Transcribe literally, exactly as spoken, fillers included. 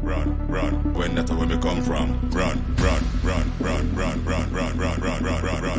run, run. When that's where me come from, run.